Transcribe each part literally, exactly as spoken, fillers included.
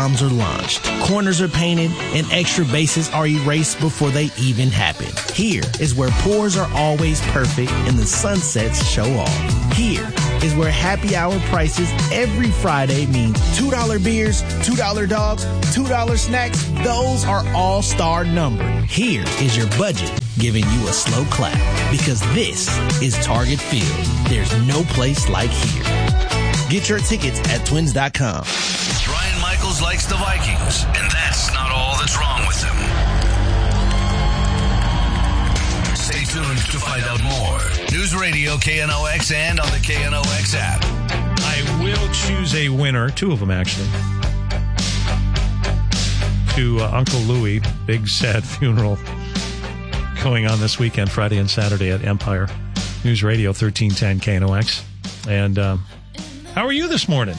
bombs are launched, corners are painted, and extra bases are erased before they even happen. Here is where pours are always perfect and the sunsets show off. Here is where happy hour prices every Friday mean two dollar beers, two dollar dogs, two dollar snacks. Those are all-star numbered. Here is your budget giving you a slow clap because this is Target Field. There's no place like here. Get your tickets at twins dot com. Ryan Michaels likes the Vikings, and that's not all that's wrong with them. Stay tuned to find out more. News Radio K N O X and on the K N O X app. I will choose a winner, two of them actually, to uh, Uncle Louie, big sad funeral going on this weekend, Friday and Saturday at Empire News Radio thirteen ten K N O X. And um, how are you this morning?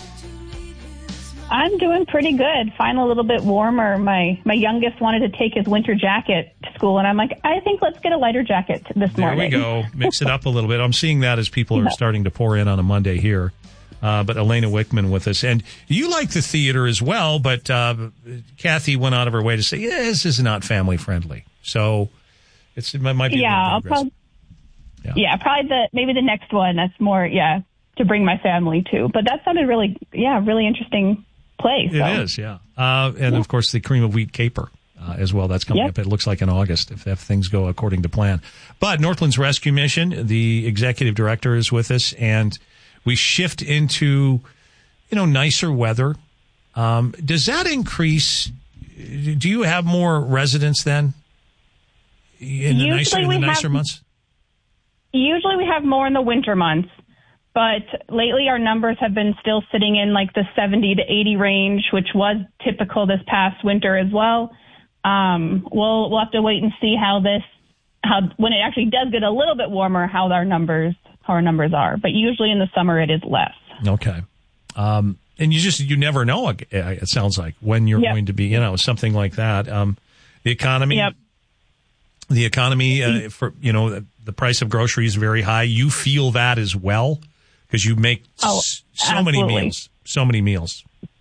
I'm doing pretty good. Finally a little bit warmer. My my youngest wanted to take his winter jacket to school, and I'm like, I think let's get a lighter jacket this there morning. There we go. Mix it up a little bit. I'm seeing that as people are starting to pour in on a Monday here. Uh, but Elena Wickman with us. And you like the theater as well, but uh, Kathy went out of her way to say, yeah, this is not family friendly. So it's, it might be yeah, a I'll prob- yeah. yeah, probably the maybe the next one. That's more, yeah, to bring my family to. But that sounded really, yeah, really interesting place. It so. is, yeah. Uh, and, yeah. of course, the cream of wheat caper uh, as well. That's coming yep. up, it looks like, in August, if, if things go according to plan. But Northlands Rescue Mission, the executive director, is with us, and we shift into, you know, nicer weather. Um, does that increase? Do you have more residents then in the nicer, in the nicer have, months? Usually we have more in the winter months. But lately our numbers have been still sitting in like the seventy to eighty range, which was typical this past winter as well. Um, we'll we'll have to wait and see how this, how when it actually does get a little bit warmer, how our numbers how our numbers are. But usually in the summer it is less. Okay, um, and you just you never know. It sounds like when you're yep. going to be, you know, something like that. Um, the economy, yep. the economy uh, for you know the price of groceries is very high. You feel that as well. Because you make oh, s- so absolutely. many meals, so many meals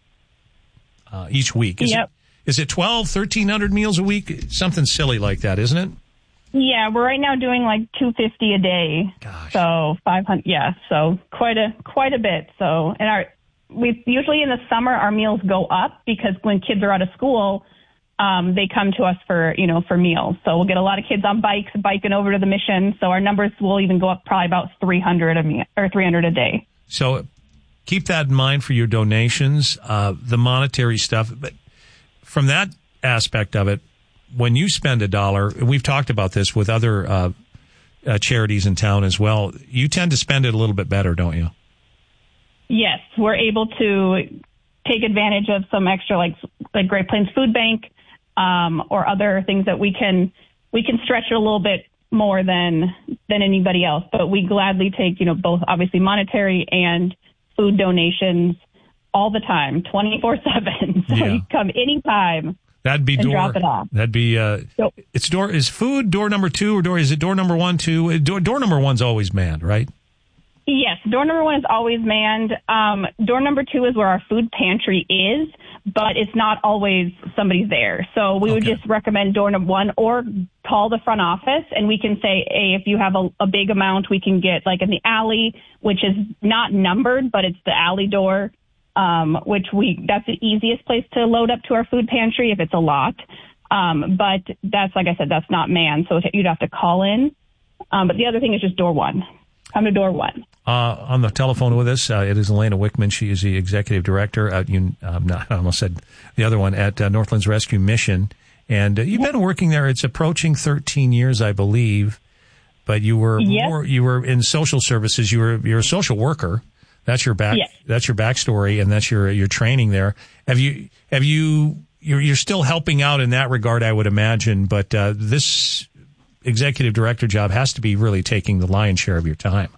uh, each week. Is, yep. it, is it twelve, thirteen hundred meals a week? Something silly like that, isn't it? Yeah, we're right now doing like two fifty a day. Gosh. So five hundred, yeah, so quite a quite a bit. So, and our we usually in the summer our meals go up because when kids are out of school, um, they come to us for, you know, for meals. So we'll get a lot of kids on bikes, biking over to the mission. So our numbers will even go up probably about three hundred a meal, or three hundred a day. So keep that in mind for your donations, uh, the monetary stuff. But from that aspect of it, when you spend a dollar, we've talked about this with other uh, uh, charities in town as well, you tend to spend it a little bit better, don't you? Yes, we're able to take advantage of some extra, like like Great Plains Food Bank, Um, or other things that we can we can stretch it a little bit more than than anybody else. But we gladly take, you know, both obviously monetary and food donations all the time, twenty-four seven. So yeah. you come anytime. That'd be and door. Drop it off. That'd be. Uh, so, it's door. Is food door number two or door? Is it door number one? Two. Door, door number one's always manned, right? Yes, door number one is always manned. Um, door number two is where our food pantry is, but it's not always somebody's there. So we okay. would just recommend door number one or call the front office and we can say, hey, if you have a, a big amount, we can get like in the alley, which is not numbered, but it's the alley door, um, which we, that's the easiest place to load up to our food pantry if it's a lot. Um, but that's, like I said, that's not manned. So you'd have to call in. Um, but the other thing is just door one. Come to door one. Uh, on the telephone with us, uh, it is Elena Wickman. She is the executive director at, um, not, I almost said the other one, at uh, Northlands Rescue Mission. And uh, you've yep. been working there. It's approaching thirteen years, I believe. But you were yep. more, you were in social services. You were, you're a social worker. That's your back, yes. that's your backstory, and that's your, your training there. Have you, have you, you're, you're still helping out in that regard, I would imagine, but, uh, this executive director job has to be really taking the lion's share of your time.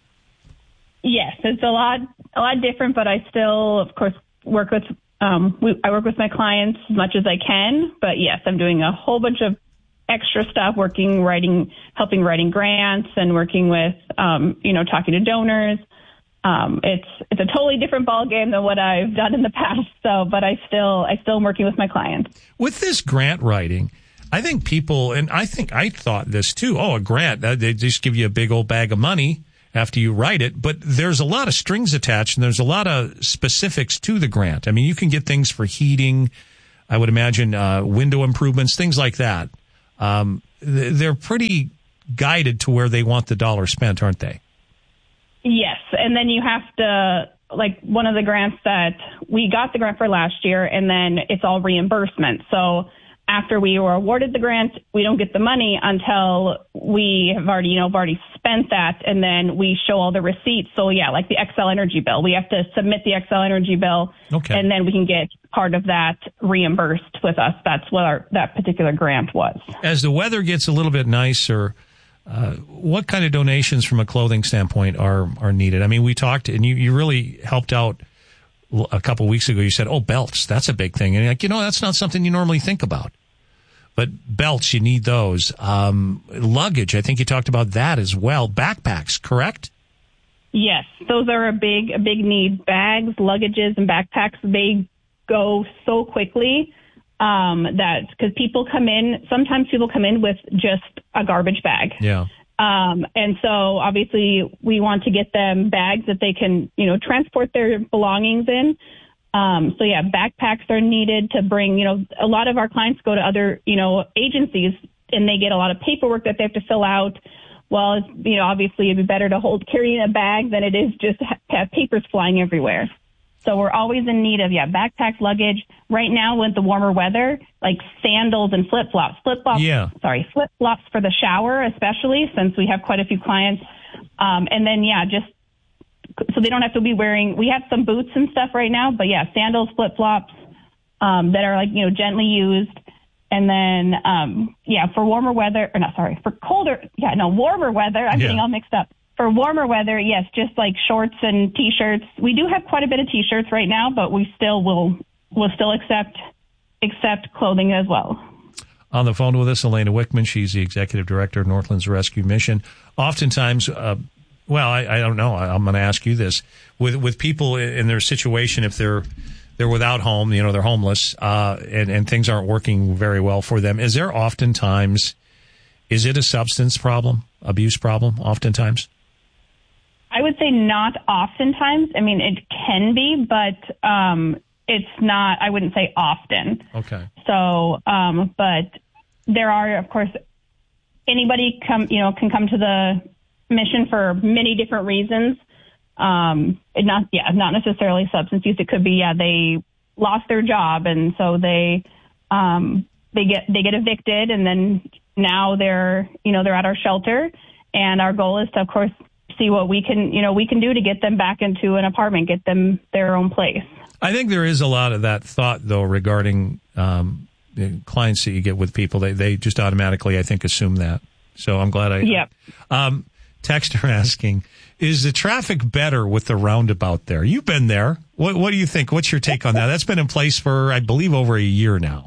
Yes, it's a lot, a lot different, but I still, of course, work with, um, we, I work with my clients as much as I can, but yes, I'm doing a whole bunch of extra stuff, working, writing, helping writing grants and working with, um, you know, talking to donors. um, it's it's a totally different ball game than what I've done in the past. So, but I still I still am working with my clients. With this grant writing, I think people, and I think I thought this too. Oh, a grant, they just give you a big old bag of money after you write it, but there's a lot of strings attached and there's a lot of specifics to the grant. I mean, you can get things for heating, I would imagine, uh, window improvements, things like that. Um, they're pretty guided to where they want the dollar spent, aren't they? Yes. And then you have to, like one of the grants that we got the grant for last year, and then it's all reimbursement. So after we were awarded the grant, we don't get the money until we have already, you know, have already spent that, and then we show all the receipts. So yeah, like the Xcel Energy bill, we have to submit the Xcel Energy bill, okay, and then we can get part of that reimbursed with us. That's what our that particular grant was. As the weather gets a little bit nicer, uh, what kind of donations from a clothing standpoint are are needed? I mean, we talked, and you, you really helped out a couple of weeks ago. You said, oh, belts, that's a big thing. And like, you know, that's not something you normally think about. But belts, you need those. Um, luggage, I think you talked about that as well. Backpacks, correct? Yes, those are a big, a big need. Bags, luggages, and backpacks, they go so quickly um, that because people come in, sometimes people come in with just a garbage bag. Yeah. Um, and so obviously we want to get them bags that they can, you know, transport their belongings in. Um, so yeah, backpacks are needed to bring, you know, a lot of our clients go to other, you know, agencies and they get a lot of paperwork that they have to fill out. Well, it's, you know, obviously it'd be better to hold, carry in a bag than it is just have papers flying everywhere. So we're always in need of, yeah, backpacks, luggage. Right now with the warmer weather, like sandals and flip-flops. Flip-flops, yeah. sorry, flip-flops for the shower, especially since we have quite a few clients. Um, and then, yeah, just so they don't have to be wearing, we have some boots and stuff right now, but yeah, sandals, flip-flops um, that are like, you know, gently used. And then, um, yeah, for warmer weather, or not, sorry, for colder, yeah, no, warmer weather, I'm yeah. getting all mixed up. For warmer weather, yes, just like shorts and T-shirts. We do have quite a bit of T-shirts right now, but we still will will still accept accept clothing as well. On the phone with us, Elena Wickman. She's the executive director of Northlands Rescue Mission. Oftentimes, uh, well, I, I don't know. I, I'm going to ask you this: with with people in their situation, if they're they're without home, you know, they're homeless, uh, and and things aren't working very well for them. Is there oftentimes, is it a substance problem, abuse problem? Oftentimes. I would say not oftentimes. I mean, it can be, but um, it's not, I wouldn't say often. Okay. So, um, but there are, of course, anybody come, you know, can come to the mission for many different reasons. Um, it not, yeah, not necessarily substance use. It could be, yeah, they lost their job. And so they, um, they get, they get evicted, and then now they're, you know, they're at our shelter, and our goal is to, of course, see what we can, you know, we can do to get them back into an apartment, get them their own place. I think there is a lot of that thought, though, regarding um, clients that you get with people. They they just automatically, I think, assume that. So I'm glad I. Yep. Um, texter asking, is the traffic better with the roundabout there? You've been there. What What do you think? What's your take on that? That's been in place for, I believe, over a year now.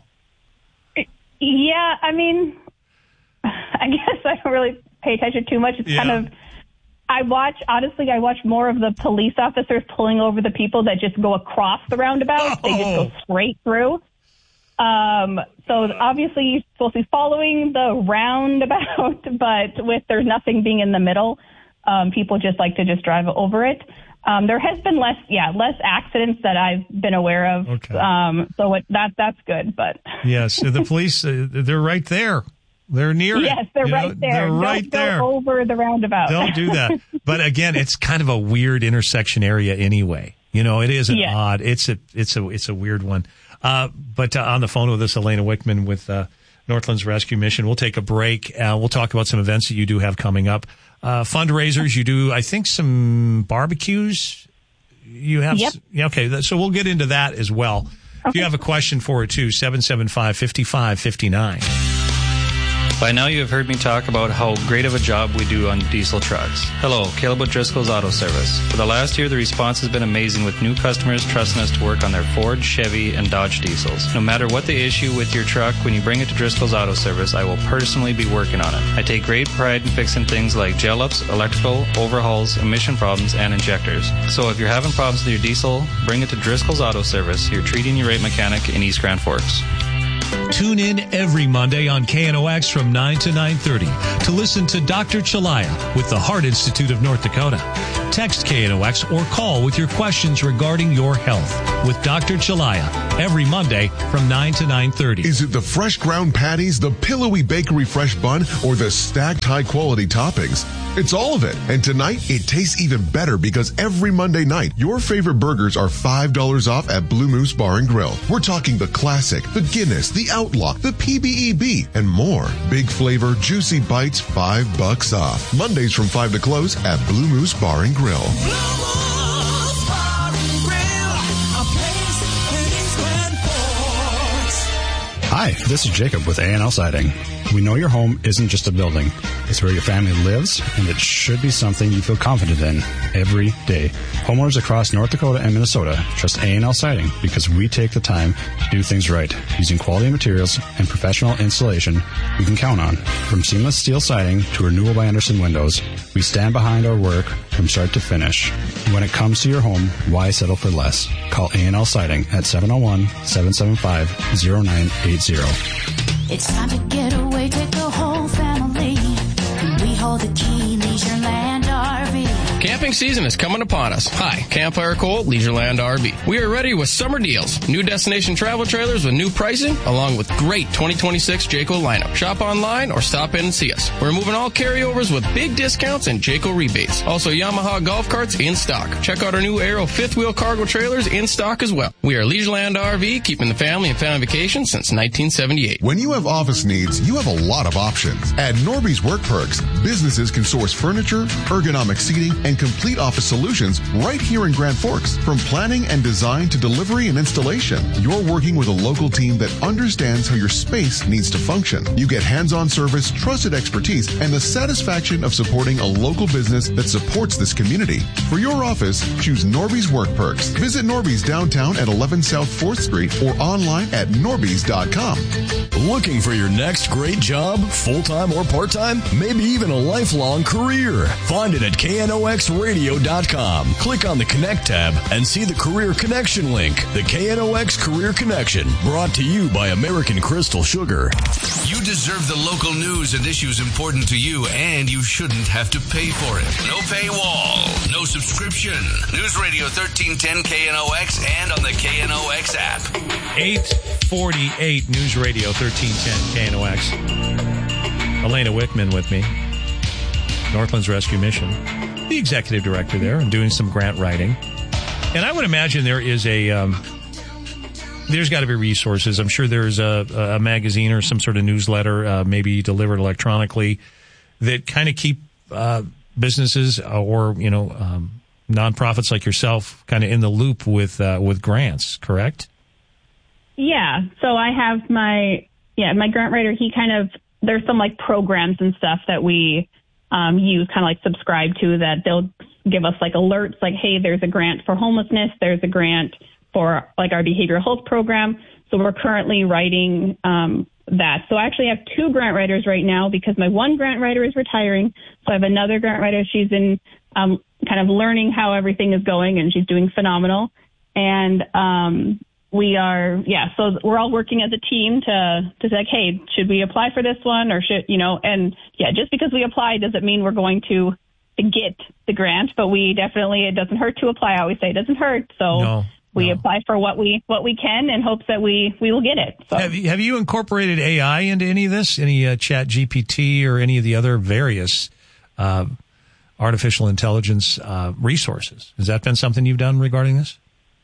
Yeah, I mean, I guess I don't really pay attention too much. It's yeah. kind of. I watch, honestly, I watch more of the police officers pulling over the people that just go across the roundabout. Oh. They just go straight through. Um, so obviously you're supposed to be following the roundabout, but with there's nothing being in the middle, um, people just like to just drive over it. Um, there has been less, yeah, less accidents that I've been aware of. Okay. Um, so it, that, that's good, but. Yes. The police, uh, they're right there. They're near yes, it. Yes, they're you right know, there. They're Don't right go there. over the roundabout. Don't do that. But again, it's kind of a weird intersection area anyway. You know, it is an yes. odd. It's a it's a it's a weird one. Uh, but uh, on the phone with us, Elena Wickman with uh, Northlands Rescue Mission. We'll take a break. Uh, we'll talk about some events that you do have coming up. Uh, fundraisers. You do, I think, some barbecues. You have. Yep. Yeah. Okay. So we'll get into that as well. Okay. If you have a question for it too, seven seven five, five five five nine. By now you have heard me talk about how great of a job we do on diesel trucks. Hello, Caleb with Driscoll's Auto Service. For the last year, the response has been amazing with new customers trusting us to work on their Ford, Chevy, and Dodge diesels. No matter what the issue with your truck, when you bring it to Driscoll's Auto Service, I will personally be working on it. I take great pride in fixing things like gel ups, electrical, overhauls, emission problems, and injectors. So if you're having problems with your diesel, bring it to Driscoll's Auto Service, your treating your rate mechanic in East Grand Forks. Tune in every Monday on K N O X from nine to nine thirty to listen to Doctor Chalaya with the Heart Institute of North Dakota. Text K N O X or call with your questions regarding your health with Doctor Chalaya every Monday from nine to nine thirty. Is it the fresh ground patties, the pillowy bakery fresh bun, or the stacked high-quality toppings? It's all of it. And tonight, it tastes even better because every Monday night, your favorite burgers are five dollars off at Blue Moose Bar and Grill. We're talking the classic, the Guinness, the Outlaw, the P B E B, and more. Big flavor, juicy bites, five bucks off. Mondays from five to close at Blue Moose Bar and Grill. Hi, this is Jacob with A and L Siding. We know your home isn't just a building. It's where your family lives, and it should be something you feel confident in every day. Homeowners across North Dakota and Minnesota trust A and L Siding because we take the time to do things right, using quality materials and professional installation we can count on. From seamless steel siding to renewal by Andersen windows, we stand behind our work from start to finish. When it comes to your home, why settle for less? Call A and L Siding at seven oh one, seven seven five, oh nine eight oh. It's time to get away, take the whole family. We hold the key, Leisureland R V. Camping season is coming upon us. Hi, Campfire Cole, Leisureland R V. We are ready with summer deals. New destination travel trailers with new pricing, along with great twenty twenty-six Jayco lineup. Shop online or stop in and see us. We're moving all carryovers with big discounts and Jayco rebates. Also, Yamaha golf carts in stock. Check out our new Aero fifth wheel cargo trailers in stock as well. We are Leisureland R V, keeping the family and family vacation since nineteen seventy-eight. When you have office needs, you have a lot of options. At Norby's Work Perks, businesses can source furniture, ergonomic seating, and complete office solutions right here in Grand Forks. From planning and design to delivery and installation, you're working with a local team that understands how your space needs to function. You get hands-on service, trusted expertise, and the satisfaction of supporting a local business that supports this community. For your office, choose Norby's Work Perks. Visit Norby's downtown at eleven South fourth Street or online at norbys dot com. Looking for your next great job, full-time or part-time? Maybe even a lifelong career? Find it at K N O X radio dot com. Click on the Connect tab and see the Career Connection link. The K N O X Career Connection, brought to you by American Crystal Sugar. You deserve the local news and issues important to you, and you shouldn't have to pay for it. No paywall, no subscription. News Radio thirteen ten K N O X and on the K N O X app. eight forty-eight News Radio thirteen ten K N O X. Elena Wickman with me. Northlands Rescue Mission, the executive director there, and doing some grant writing. And I would imagine there is a, um, there's got to be resources. I'm sure there's a, a magazine or some sort of newsletter, uh, maybe delivered electronically, that kind of keep uh, businesses or, you know, um, nonprofits like yourself kind of in the loop with uh, with grants, correct? Yeah. So I have my, yeah, my grant writer, he kind of, there's some like programs and stuff that we um, use, kind of like subscribe to, that they'll give us like alerts like, hey, there's a grant for homelessness. There's a grant for like our behavioral health program. So we're currently writing um, that. So I actually have two grant writers right now because my one grant writer is retiring. So I have another grant writer. She's in um, kind of learning how everything is going, and she's doing phenomenal. And um, we are, yeah, so we're all working as a team to, to say, like, hey, should we apply for this one or should, you know, and yeah, just because we apply doesn't mean we're going to get the grant, but we definitely, it doesn't hurt to apply. I always say it doesn't hurt. So no, we no. apply for what we, what we can in hopes that we, we will get it. So. Have you, have you incorporated A I into any of this? Any uh, Chat G P T or any of the other various uh, artificial intelligence uh, resources? Has that been something you've done regarding this?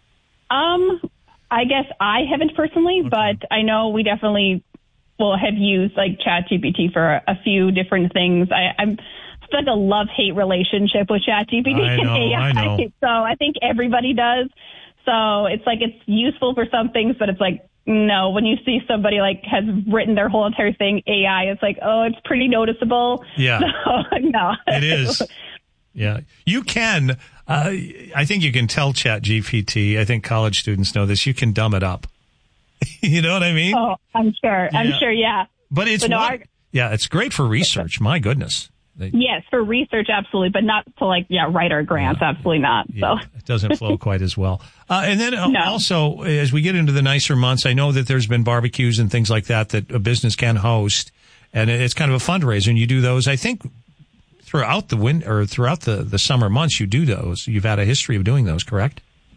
Um, I guess I haven't personally, okay. but I know we definitely will have used like Chat G P T for a, a few different things. I, I'm it's like a love-hate relationship with Chat G P T and A I. I know. So I think everybody does. So it's like it's useful for some things, but it's like no, when you see somebody like has written their whole entire thing A I, it's like, oh, it's pretty noticeable. Yeah. So, no. It is. Yeah. You can, uh, I think you can tell Chat G P T, I think college students know this, you can dumb it up. You know what I mean? Oh, I'm sure. I'm Yeah. sure, yeah. But it's, But no, what- our- yeah, it's great for research. My goodness. They- Yes, for research, absolutely, but not to like, yeah, write our grants, absolutely not. Yeah, So it doesn't flow quite as well. Uh, and then uh, No. also, as we get into the nicer months, I know that there's been barbecues and things like that that a business can host, and it's kind of a fundraiser. And you do those, I think, throughout the win or throughout the, the summer months. You do those. You've had a history of doing those, correct?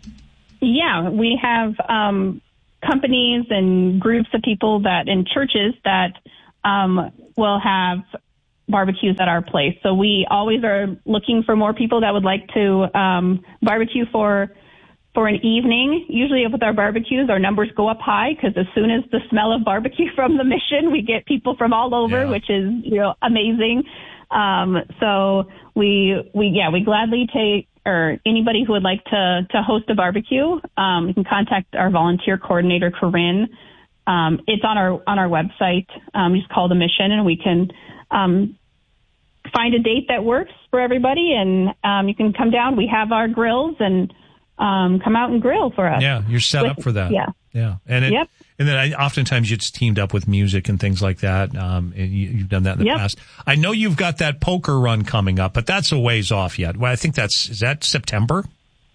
yeah, we have um, companies and groups of people that in churches that um, will have barbecues at our place. So we always are looking for more people that would like to um, barbecue for for an evening. Usually with our barbecues, our numbers go up high because as soon as the smell of barbecue from the mission, we get people from all over, Yeah. which is, you know, amazing. Um, so we we yeah we gladly take or anybody who would like to to host a barbecue, um, you can contact our volunteer coordinator Corinne. Um, it's on our on our website. Um, just call the mission, and we can um, find a date that works for everybody, and um, you can come down. We have our grills, and um, come out and grill for us. Yeah, you're set With- up for that. Yeah. Yeah. And it, Yep. and then I, oftentimes it's teamed up with music and things like that. Um, and you, you've done that in the Yep. past. I know you've got that poker run coming up, but that's a ways off yet. Well, I think that's, is that September?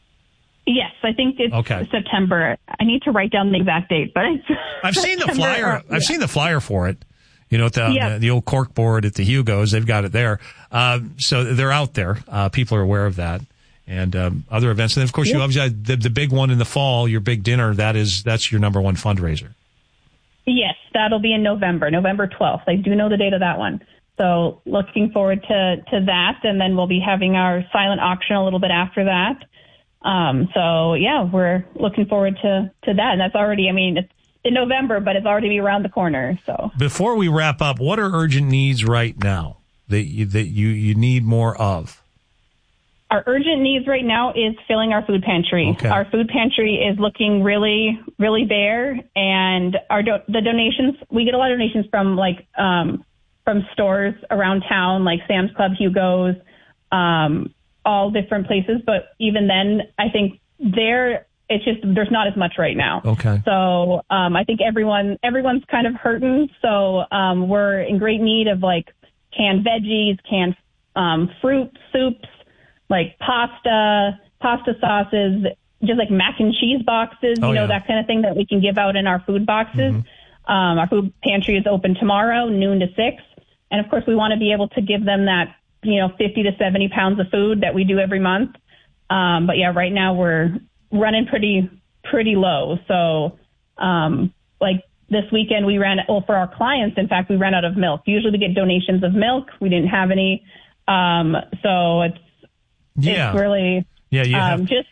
Yes, I think it's Okay. September. I need to write down the exact date, but it's I've seen the September flyer. or- I've yeah. seen the flyer for it. You know, at the, Yep. the, the old cork board at the Hugos, they've got it there. Uh, so they're out there. Uh, people are aware of that. And um, other events. And then, of course, you Yep. obviously have the, the big one in the fall, your big dinner. That is, that's your number one fundraiser. Yes, that'll be in November, November twelfth. I do know the date of that one. So looking forward to, to that. And then we'll be having our silent auction a little bit after that. Um, so, yeah, we're looking forward to, to that. And that's already, I mean, it's in November, but it's already be around the corner. So Before we wrap up, what are urgent needs right now that you, that you, you need more of? our urgent needs right now is filling our food pantry. Okay. Our food pantry is looking really, really bare, and our do- the donations, we get a lot of donations from like um, from stores around town, like Sam's Club, Hugo's, um, all different places. But even then, I think there, it's just there's not as much right now. Okay. So um, I think everyone everyone's kind of hurting. So um, we're in great need of like canned veggies, canned um, fruit, soups, like pasta, pasta sauces, just like mac and cheese boxes, Oh, you know, yeah. that kind of thing that we can give out in our food boxes. Um, our food pantry is open tomorrow, noon to six. And of course, we want to be able to give them that, you know, fifty to seventy pounds of food that we do every month. Um, but yeah, right now we're running pretty, pretty low. So, um, like this weekend we ran, well, for our clients, in fact, we ran out of milk. Usually we get donations of milk. We didn't have any. Um, so it's, Yeah. it's really, Yeah, you um, have- just,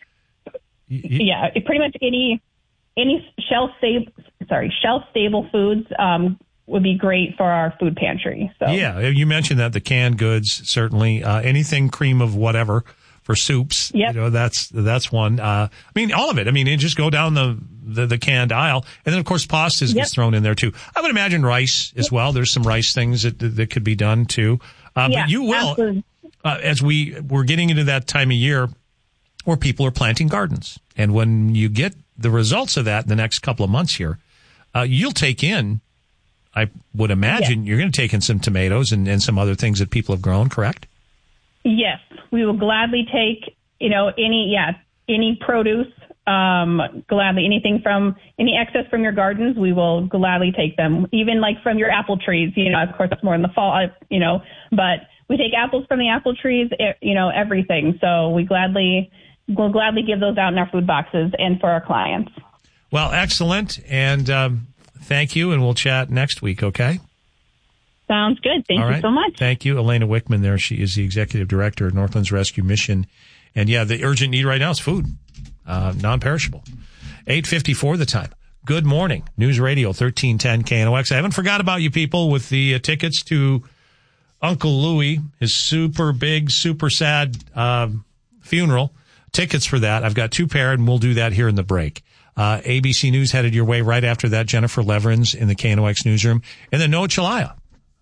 yeah, it pretty much any, any shelf stable, sorry, shelf stable foods, um, would be great for our food pantry. So Yeah, you mentioned that the canned goods, certainly, uh, anything cream of whatever for soups. Yep. You know, that's, that's one. Uh, I mean, all of it. I mean, you just go down the, the, the canned aisle. And then, of course, pastas Yep. gets thrown in there too. I would imagine rice as well. There's some rice things that, that could be done too. Uh, Yeah, but you will, absolutely. uh, as we, we're getting into that time of year where people are planting gardens. And when you get the results of that in the next couple of months here, uh, you'll take in, I would imagine you're going to take in some tomatoes and, and some other things that people have grown, correct? Yes, we will gladly take, you know, any, yeah, any produce, um, gladly, anything from, any excess from your gardens, we will gladly take them. Even like from your apple trees, you know, of course it's more in the fall, uh, you know, but we take apples from the apple trees, eh, you know, everything. So we gladly, we'll gladly give those out in our food boxes and for our clients. Well, excellent. And um, thank you. And we'll chat next week, okay? Sounds good. Thank All you right. so much. Thank you. Elena Wickman there. She is the executive director of Northlands Rescue Mission. And yeah, the urgent need right now is food, uh, non-perishable. eight fifty-four the time. Good morning. News Radio thirteen ten K N O X. I haven't forgot about you people with the uh, tickets to Uncle Louie, his super big, super sad um, funeral. Tickets for that. I've got two paired, and we'll do that here in the break. Uh, A B C News headed your way right after that. Jennifer Leverins in the K N O X newsroom. And then Noah Chelaya.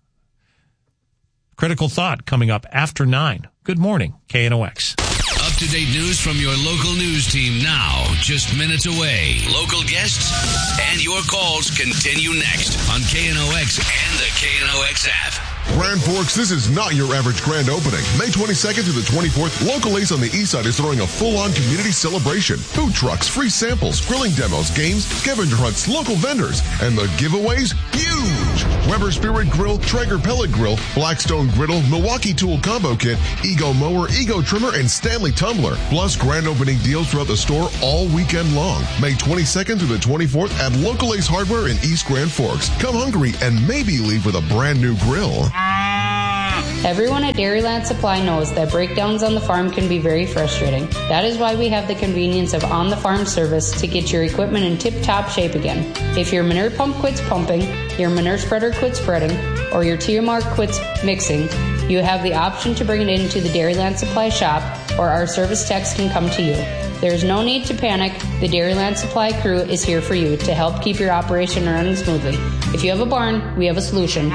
Critical Thought coming up after nine. Good morning, K N O X. Up-to-date news from your local news team now, just minutes away. Local guests and your calls continue next on K N O X and the K N O X app. Grand Forks, this is not your average grand opening. May twenty-second to the twenty-fourth, Local Ace on the East Side is throwing a full-on community celebration. Food trucks, free samples, grilling demos, games, scavenger hunts, local vendors, and the giveaways, huge! Weber Spirit Grill, Traeger Pellet Grill, Blackstone Griddle, Milwaukee Tool Combo Kit, Ego Mower, Ego Trimmer, and Stanley Tumbler. Plus grand opening deals throughout the store all weekend long. May twenty-second through the twenty-fourth at Local Ace Hardware in East Grand Forks. Come hungry and maybe leave with a brand new grill. Everyone at Dairyland Supply knows that breakdowns on the farm can be very frustrating. That is why we have the convenience of on-the-farm service to get your equipment in tip-top shape again. If your manure pump quits pumping, your manure spreader quits spreading, or your T M R quits mixing, you have the option to bring it into the Dairyland Supply shop, or our service techs can come to you. There is no need to panic. The Dairyland Supply crew is here for you to help keep your operation running smoothly. If you have a barn, we have a solution.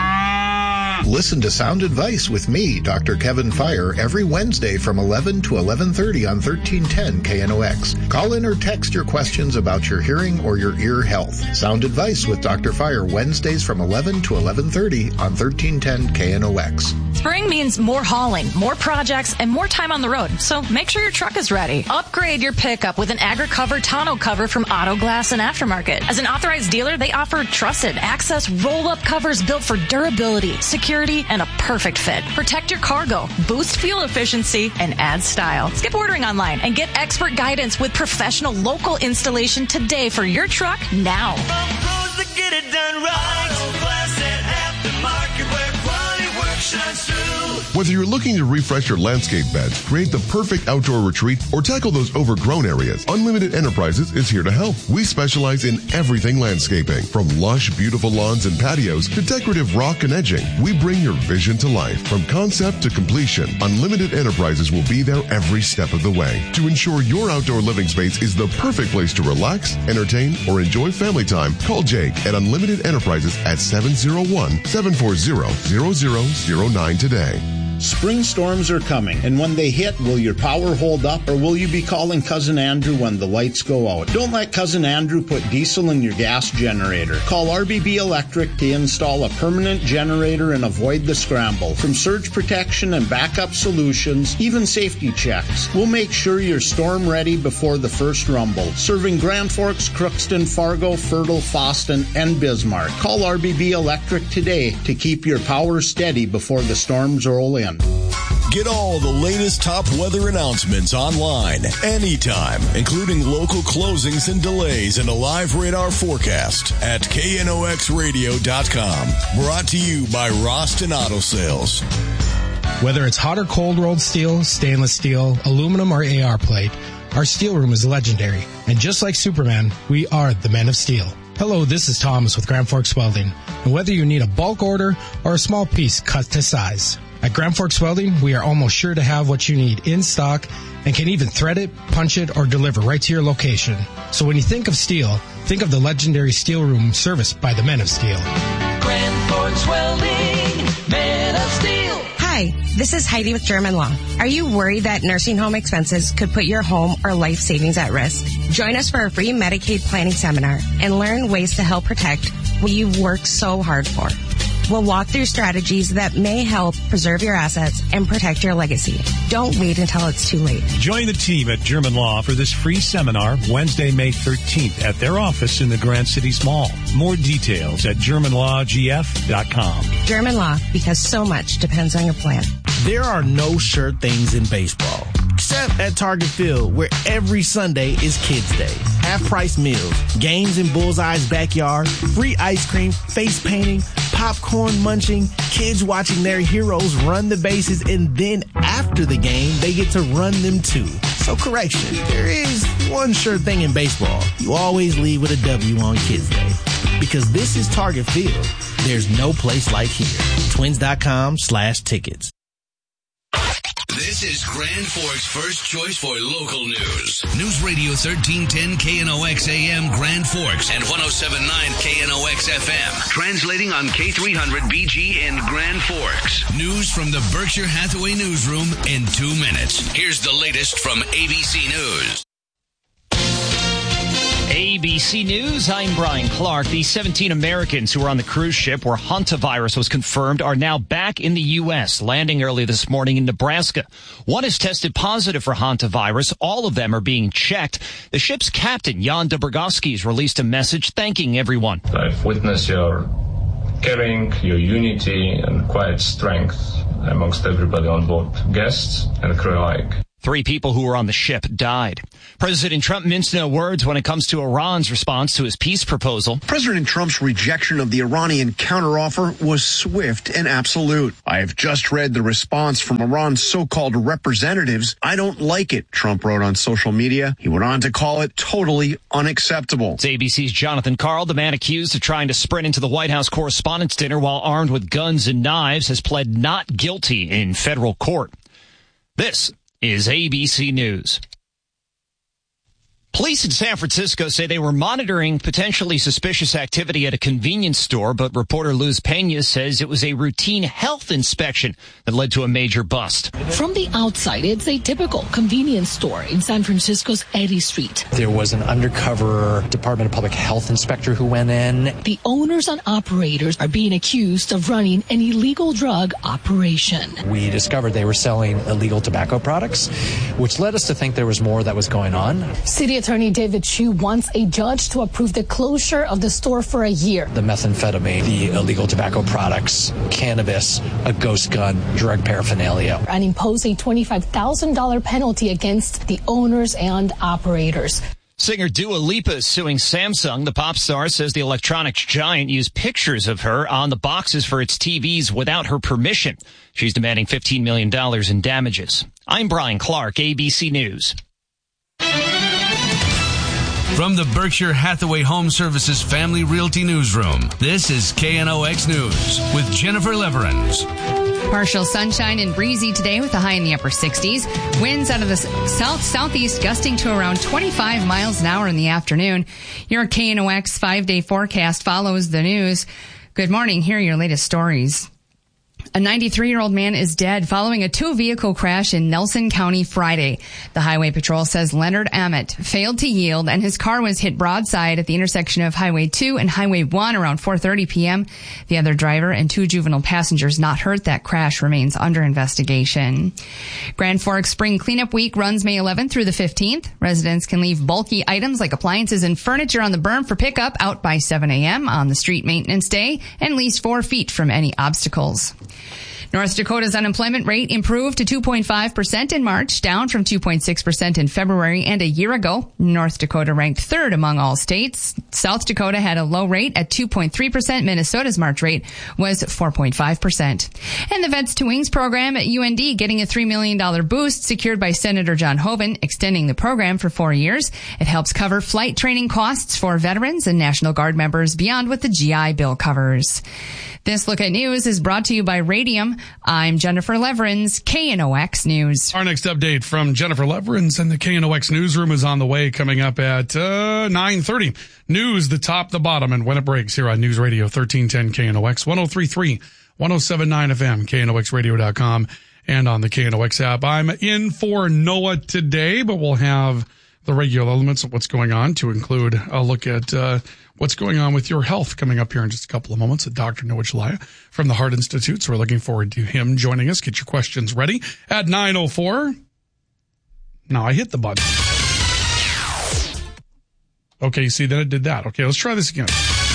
Listen to Sound Advice with me, Doctor Kevin Fire, every Wednesday from eleven to eleven thirty on thirteen ten K N O X. Call in or text your questions about your hearing or your ear health. Sound Advice with Doctor Fire, Wednesdays from eleven to eleven thirty on thirteen ten K N O X. Spring means more hauling, more projects, and more time on the road, so make sure your truck is ready. Upgrade your pickup with an AgriCover tonneau cover from Auto Glass and Aftermarket. As an authorized dealer, they offer trusted access roll-up covers built for durability, security, and a perfect fit. Protect your cargo, boost fuel efficiency, and add style. Skip ordering online and get expert guidance with professional local installation today for your truck now. From pros that get it done right. Auto Glass and Aftermarket, where quality work shines through. Whether you're looking to refresh your landscape beds, create the perfect outdoor retreat, or tackle those overgrown areas, Unlimited Enterprises is here to help. We specialize in everything landscaping, from lush, beautiful lawns and patios to decorative rock and edging. We bring your vision to life. From concept to completion, Unlimited Enterprises will be there every step of the way to ensure your outdoor living space is the perfect place to relax, entertain, or enjoy family time. Call Jake at Unlimited Enterprises at seven oh one, seven four zero, zero zero zero nine today. Spring storms are coming, and when they hit, will your power hold up, or will you be calling Cousin Andrew when the lights go out? Don't let Cousin Andrew put diesel in your gas generator. Call R B B Electric to install a permanent generator and avoid the scramble. From surge protection and backup solutions, even safety checks, we'll make sure you're storm ready before the first rumble. Serving Grand Forks, Crookston, Fargo, Fertile, Foston, and Bismarck. Call R B B Electric today to keep your power steady before the storms roll in. Get all the latest top weather announcements online, anytime, including local closings and delays and a live radar forecast at K N O X radio dot com. Brought to you by Roston Auto Sales. Whether it's hot or cold rolled steel, stainless steel, aluminum, or A R plate, our steel room is legendary. And just like Superman, we are the men of steel. Hello, this is Thomas with Grand Forks Welding. And whether you need a bulk order or a small piece cut to size, at Grand Forks Welding, we are almost sure to have what you need in stock and can even thread it, punch it, or deliver right to your location. So when you think of steel, think of the legendary steel room serviced by the men of steel. Grand Forks Welding, men of steel. Hi, this is Heidi with German Law. Are you worried that nursing home expenses could put your home or life savings at risk? Join us for a free Medicaid planning seminar and learn ways to help protect what you've worked so hard for. We'll walk through strategies that may help preserve your assets and protect your legacy. Don't wait until it's too late. Join the team at German Law for this free seminar Wednesday, May thirteenth at their office in the Grand Cities Mall. More details at German Law G F dot com. German Law, because so much depends on your plan. There are no sure things in baseball, except at Target Field, where every Sunday is Kids Day. Half-price meals, games in Bullseye's backyard, free ice cream, face painting, popcorn munching, kids watching their heroes run the bases, and then after the game, they get to run them too. So correction, there is one sure thing in baseball. You always leave with a W on Kids Day. Because this is Target Field. There's no place like here. Twins dot com slash tickets. This is Grand Forks' first choice for local news. News Radio thirteen ten K N O X A M Grand Forks and one oh seven point nine K N O X F M. Translating on K three hundred B G in Grand Forks. News from the Berkshire Hathaway newsroom in two minutes. Here's the latest from A B C News. A B C News, I'm Brian Clark. The seventeen Americans who were on the cruise ship where hantavirus was confirmed are now back in the U S, landing early this morning in Nebraska. One has tested positive for hantavirus. All of them are being checked. The ship's captain, Jan Dobrogowski, has released a message thanking everyone. I've witnessed your caring, your unity, and quiet strength amongst everybody on board, guests and crew alike. Three people who were on the ship died. President Trump minced no words when it comes to Iran's response to his peace proposal. President Trump's rejection of the Iranian counteroffer was swift and absolute. I have just read the response from Iran's so-called representatives. I don't like it, Trump wrote on social media. He went on to call it totally unacceptable. It's A B C's Jonathan Karl, the man accused of trying to sprint into the White House Correspondents' Dinner while armed with guns and knives, has pled not guilty in federal court. This is A B C News. Police in San Francisco say they were monitoring potentially suspicious activity at a convenience store, but reporter Luz Pena says it was a routine health inspection that led to a major bust. From the outside, it's a typical convenience store in San Francisco's Eddy Street. There was an undercover Department of Public Health inspector who went in. The owners and operators are being accused of running an illegal drug operation. We discovered they were selling illegal tobacco products, which led us to think there was more that was going on. City Attorney David Chu wants a judge to approve the closure of the store for a year. The methamphetamine, the illegal tobacco products, cannabis, a ghost gun, drug paraphernalia. And impose a twenty-five thousand dollars penalty against the owners and operators. Singer Dua Lipa is suing Samsung. The pop star says the electronics giant used pictures of her on the boxes for its T Vs without her permission. She's demanding fifteen million dollars in damages. I'm Brian Clark, A B C News. From the Berkshire Hathaway Home Services Family Realty Newsroom, this is K N O X News with Jennifer Leverins. Partial sunshine and breezy today with a high in the upper sixties. Winds out of the south-southeast gusting to around twenty-five miles an hour in the afternoon. Your K N O X five-day forecast follows the news. Good morning. Here are your latest stories. A ninety-three-year-old man is dead following a two-vehicle crash in Nelson County Friday. The Highway Patrol says Leonard Ammett failed to yield and his car was hit broadside at the intersection of Highway two and Highway one around four thirty p.m. The other driver and two juvenile passengers not hurt. That crash remains under investigation. Grand Forks Spring Cleanup Week runs May eleventh through the fifteenth. Residents can leave bulky items like appliances and furniture on the berm for pickup out by seven a.m. on the street maintenance day and at least four feet from any obstacles. North Dakota's unemployment rate improved to two point five percent in March, down from two point six percent in February and a year ago. North Dakota ranked third among all states. South Dakota had a low rate at two point three percent. Minnesota's March rate was four point five percent. And the Vets to Wings program at U N D getting a three million dollars boost secured by Senator John Hoeven, extending the program for four years. It helps cover flight training costs for veterans and National Guard members beyond what the G I Bill covers. This Look at News is brought to you by Radium. I'm Jennifer Leverins, K N O X News. Our next update from Jennifer Leverins and the K N O X Newsroom is on the way, coming up at uh, nine thirty. News, the top, the bottom, and when it breaks here on News Radio thirteen ten K N O X, one oh three point three, one oh seven point nine F M, K N O X radio dot com, and on the K N O X app. I'm in for NOAA today, but we'll have the regular elements of what's going on to include a look at uh, what's going on with your health coming up here in just a couple of moments with Doctor Noah Chelaya from the Heart Institute. So we're looking forward to him joining us. Get your questions ready at nine oh four. Now I hit the button. Okay, see, then it did that. Okay, let's try this again.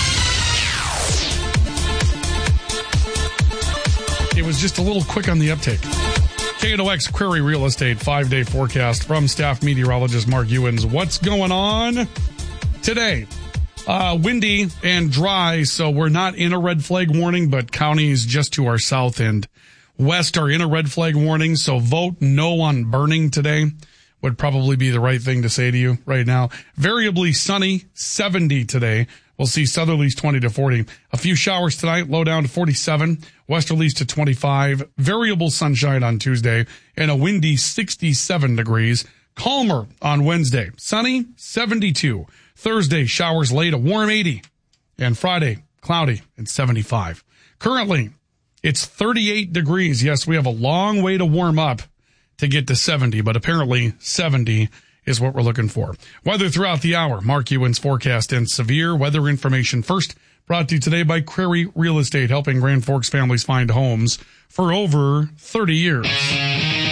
It was just a little quick on the uptake. K N O X Query Real Estate five-day forecast from staff meteorologist Mark Ewens. What's going on today? Uh, windy and dry, so we're not in a red flag warning, but counties just to our south and west are in a red flag warning, so vote no on burning today would probably be the right thing to say to you right now. Variably sunny, seventy today We'll see southerlies twenty to forty. A few showers tonight, low down to forty-seven. Westerlies to twenty-five. Variable sunshine on Tuesday and a windy sixty-seven degrees. Calmer on Wednesday. Sunny, seventy-two. Thursday, showers late, a warm eighty. And Friday, cloudy and seventy-five. Currently, it's thirty-eight degrees. Yes, we have a long way to warm up to get to seventy, but apparently seventy is what we're looking for. Weather throughout the hour. Mark Ewan's forecast and severe weather information first. Brought to you today by Crary Real Estate, helping Grand Forks families find homes for over thirty years.